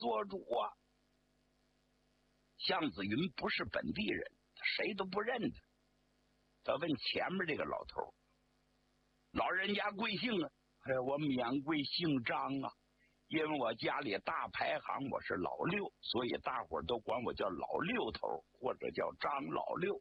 做主啊。向子云不是本地人，谁都不认得。他问前面这个老头，老人家贵姓啊？我免贵姓张啊，因为我家里大排行，我是老六，所以大伙都管我叫老六头，或者叫张老六。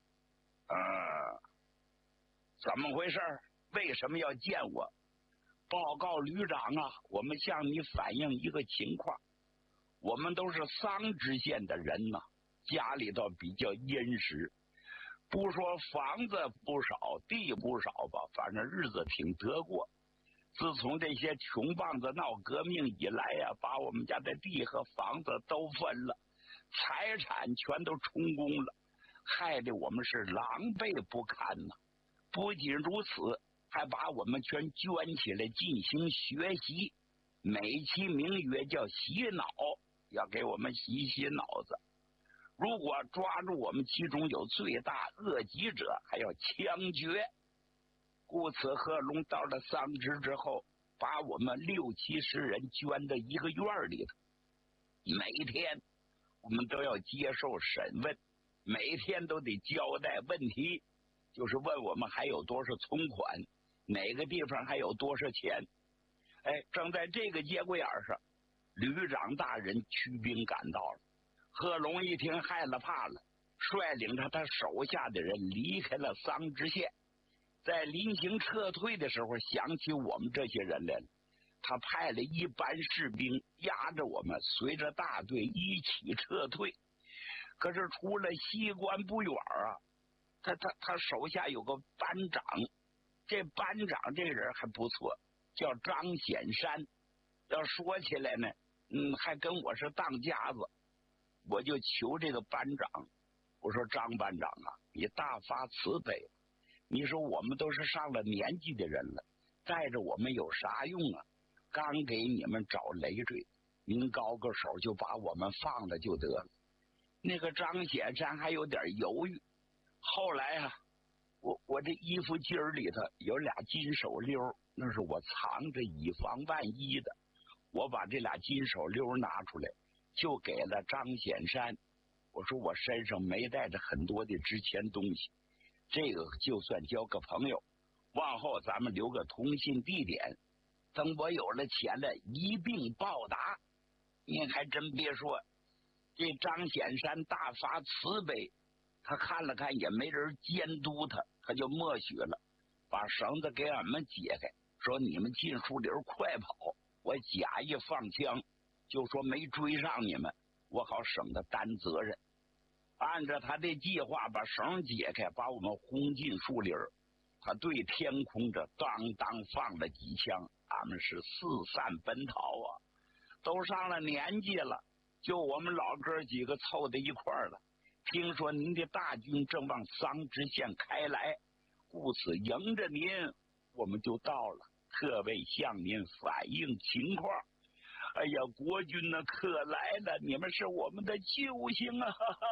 怎么回事？为什么要见我？报告旅长啊，我们向你反映一个情况，我们都是桑植县的人呐，家里头比较殷实，不说房子不少，地不少吧，反正日子挺得过。自从这些穷棒子闹革命以来呀，把我们家的地和房子都分了，财产全都充公了，害得我们是狼狈不堪呐。不仅如此，还把我们全捐起来进行学习，美其名曰叫洗脑，要给我们洗洗脑子。如果抓住我们其中有罪大恶极者，还要枪决。故此贺龙到了桑植之后，把我们6、70人捐到一个院里头，每天我们都要接受审问，每天都得交代问题，就是问我们还有多少存款，哪个地方还有多少钱。正在这个节骨眼上，旅长大人驱兵赶到了。贺龙一听害了怕了，率领着他手下的人离开了桑植县。在临行撤退的时候，想起我们这些人来了，他派了一班士兵押着我们，随着大队一起撤退。可是出了西关不远啊，他手下有个班长，这班长这人还不错，叫张显山。要说起来呢，还跟我是当家子。我就求这个班长，我说张班长啊，你大发慈悲，你说我们都是上了年纪的人了，带着我们有啥用啊？刚给你们找累赘，您高个手就把我们放了就得了。那个张显山还有点犹豫。后来啊，我这衣服襟里头有俩金手溜，那是我藏着以防万一的。我把这俩金手溜拿出来，就给了张显山。我说我身上没带着很多的值钱东西，这个就算交个朋友，往后咱们留个通信地点，等我有了钱了一并报答。您还真别说，这张显山大发慈悲，他看了看也没人监督他，他就默许了，把绳子给俺们解开，说你们进树林快跑，我假意放枪，就说没追上你们，我好省得担责任。按照他的计划，把绳解开，把我们轰进树林。他对天空着当当放了几枪，俺们是四散奔逃啊！都上了年纪了，就我们老哥几个凑在一块儿了。听说您的大军正往桑植县开来，故此迎着您，我们就到了，特为向您反映情况。哎呀，国军呢可来了，你们是我们的救星啊！哈哈，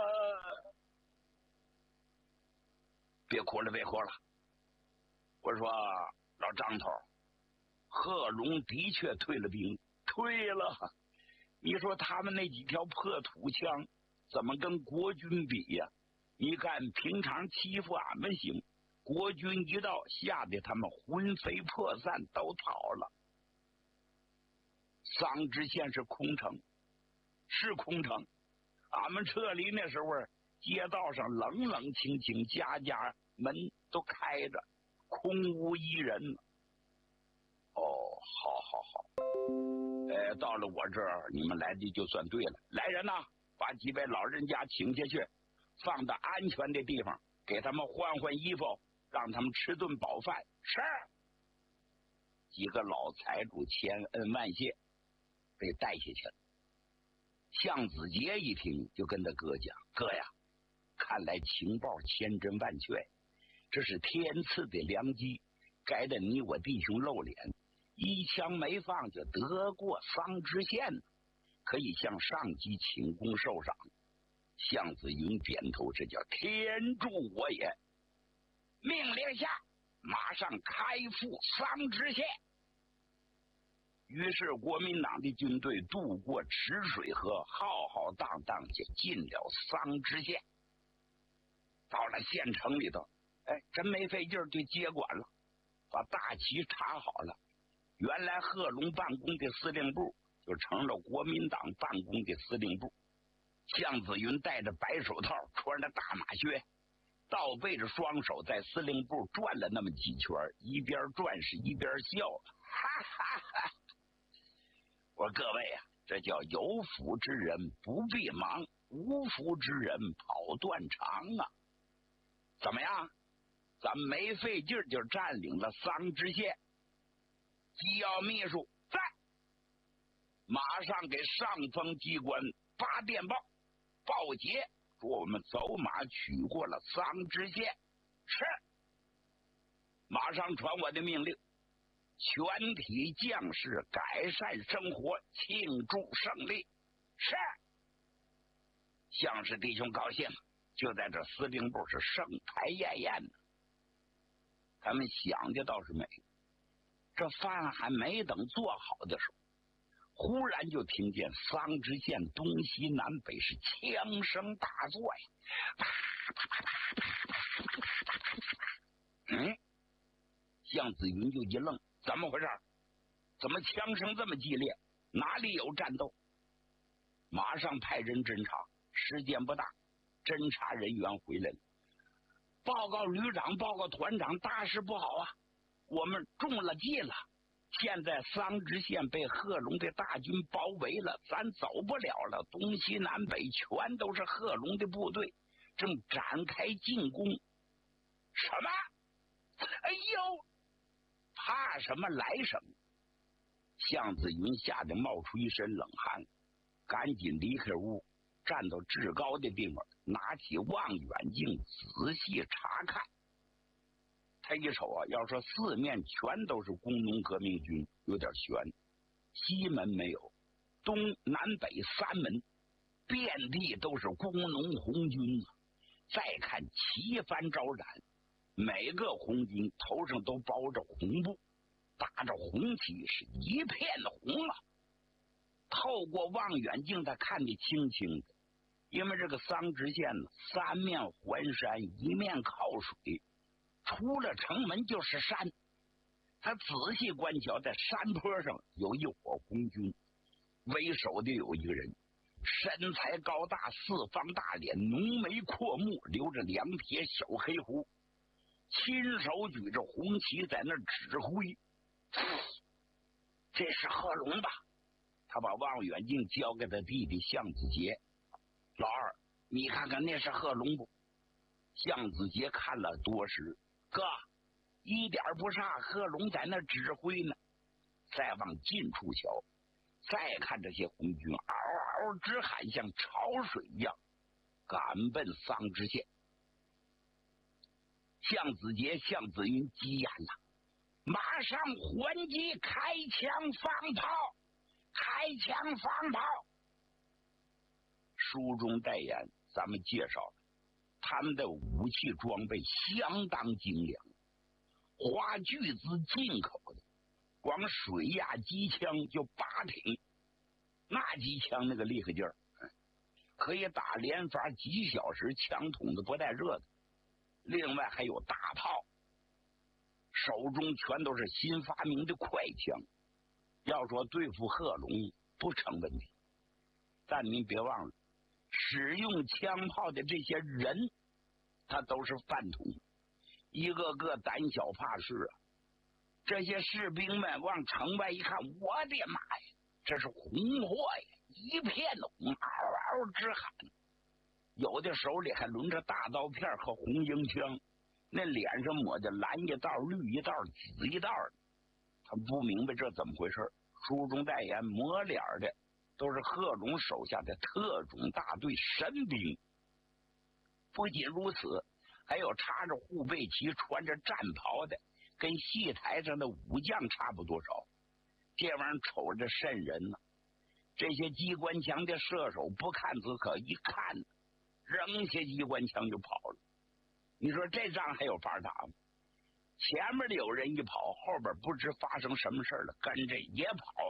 别哭了，别哭了。我说老张头，贺龙的确退了兵，退了。你说他们那几条破土枪怎么跟国军比呀？你看平常欺负俺们行，国军一到，吓得他们魂飞魄散，都逃了。桑植县是空城，是空城。俺们撤离那时候，街道上冷冷清清，家家门都开着，空无一人。哦，好，到了我这儿，你们来的就算对了。来人呐，把几位老人家请下去，放到安全的地方，给他们换换衣服，让他们吃顿饱饭。是。几个老财主千恩万谢，被带下去了。向子杰一听，就跟他哥讲：“哥呀，看来情报千真万确，这是天赐的良机，该得你我弟兄露脸，一枪没放就得过桑植县，可以向上级请功受赏。”向子云点头，这叫天助我也。命令下，马上开赴桑植县。 于是国民党的军队渡过池水河，浩浩荡荡就进了桑植县。到了县城里头，真没费劲就接管了，把大旗插好了。原来贺龙办公的司令部就成了国民党办公的司令部。向子云戴着白手套，穿着大马靴，倒背着双手在司令部转了那么几圈，一边转是一边笑，哈哈哈！我说各位啊，这叫有福之人不必忙，无福之人跑断肠啊！怎么样？咱们没费劲就占领了桑植县。机要秘书在，马上给上峰机关发电报，报捷说我们走马取过了桑植县。是，马上传我的命令，全体将士改善生活，庆祝胜利。是，将士弟兄高兴，就在这司令部是盛排宴宴的。他们想的倒是美，这饭还没等做好的时候，忽然就听见桑植县东西南北是枪声大作呀！向子云就一愣，怎么回事？怎么枪声这么激烈？哪里有战斗？马上派人侦查，时间不大，侦查人员回来了，报告旅长，报告团长，大事不好啊！我们中了计了。现在桑植县被贺龙的大军包围了，咱走不了了，东西南北全都是贺龙的部队，正展开进攻。什么？哎呦，怕什么来什么！向子云吓得冒出一身冷汗，赶紧离开屋，站到制高的地方，拿起望远镜仔细查看。他一瞅啊，要说四面全都是工农革命军，有点悬。西门没有，东南北三门遍地都是工农红军啊！再看旗帆招展，每个红军头上都包着红布，打着红旗，是一片红啊！透过望远镜，他看得清清的，因为这个桑植县呢，三面环山，一面靠水。出了城门就是山，他仔细观瞧，在山坡上有一伙红军，为首的有一个人，身材高大，四方大脸，浓眉阔目，留着两撇小黑胡，亲手举着红旗在那指挥。这是贺龙吧？他把望远镜交给他弟弟向子杰，老二，你看看那是贺龙不？向子杰看了多时，哥，一点不差，贺龙在那指挥呢。再往近处瞧，再看这些红军嗷嗷直喊，像潮水一样赶奔桑植县。向子杰、向子云急眼了，马上还击，开枪放炮，开枪放炮。书中代言，咱们介绍了他们的武器装备相当精良，花巨资进口的，光水压机枪就8挺，那机枪那个厉害劲儿，可以打连发几小时，枪筒子不带热的。另外还有大炮，手中全都是新发明的快枪，要说对付贺龙不成问题。但您别忘了，使用枪炮的这些人，他都是饭桶，一个个胆小怕事啊。这些士兵们往城外一看，我的妈呀，这是红货呀，一片红，嗷嗷直喊。有的手里还抡着大刀片和红缨枪，那脸上抹的蓝一道、绿一道、紫一道的。他不明白这怎么回事。书中代言抹脸的都是贺龙手下的特种大队神兵。不仅如此，还有插着护背旗、穿着战袍的，跟戏台上的武将差不多少。这玩意儿瞅着瘆人呢。这些机关枪的射手不看则可，一看扔下机关枪就跑了。你说这仗还有法打吗？前面的有人一跑，后边不知发生什么事了，跟着也跑